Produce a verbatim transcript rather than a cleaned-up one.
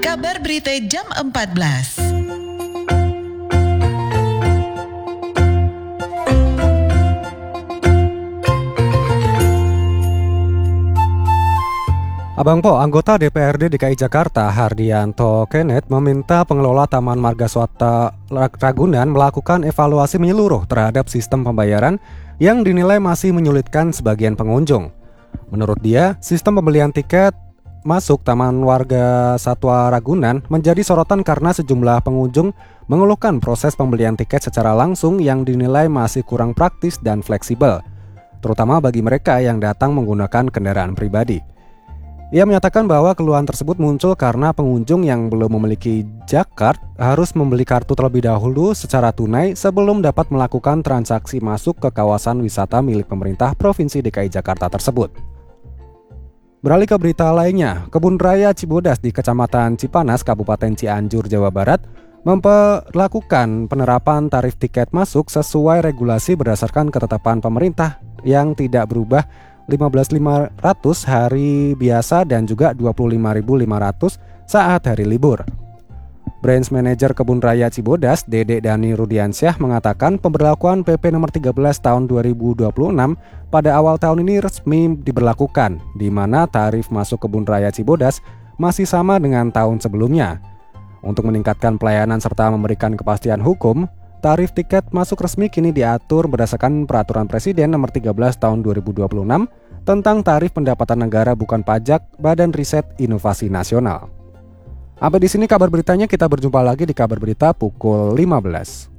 Kabar Berita Jam empat belas. Abang Po, anggota D P R D D K I Jakarta Hardianto Kenneth meminta pengelola Taman Marga Swasta Ragunan melakukan evaluasi menyeluruh terhadap sistem pembayaran yang dinilai masih menyulitkan sebagian pengunjung. Menurut dia, sistem pembelian tiket masuk Taman Warga Satwa Ragunan menjadi sorotan karena sejumlah pengunjung mengeluhkan proses pembelian tiket secara langsung yang dinilai masih kurang praktis dan fleksibel, terutama bagi mereka yang datang menggunakan kendaraan pribadi. Ia menyatakan bahwa keluhan tersebut muncul karena pengunjung yang belum memiliki Jakart harus membeli kartu terlebih dahulu secara tunai sebelum dapat melakukan transaksi masuk ke kawasan wisata milik pemerintah Provinsi D K I Jakarta tersebut. Beralih ke berita lainnya, Kebun Raya Cibodas di Kecamatan Cipanas, Kabupaten Cianjur, Jawa Barat memperlakukan penerapan tarif tiket masuk sesuai regulasi berdasarkan ketetapan pemerintah yang tidak berubah lima belas ribu lima ratus hari biasa dan juga dua puluh lima ribu lima ratus saat hari libur. Branch Manager Kebun Raya Cibodas, Dede Dani Rudiansyah, mengatakan pemberlakuan P P nomor tiga belas tahun dua ribu dua puluh enam pada awal tahun ini resmi diberlakukan, di mana tarif masuk Kebun Raya Cibodas masih sama dengan tahun sebelumnya. Untuk meningkatkan pelayanan serta memberikan kepastian hukum, tarif tiket masuk resmi kini diatur berdasarkan Peraturan Presiden nomor tiga belas tahun dua ribu dua puluh enam tentang tarif pendapatan negara bukan pajak Badan Riset Inovasi Nasional. Sampai di sini kabar beritanya, kita berjumpa lagi di kabar berita pukul lima belas.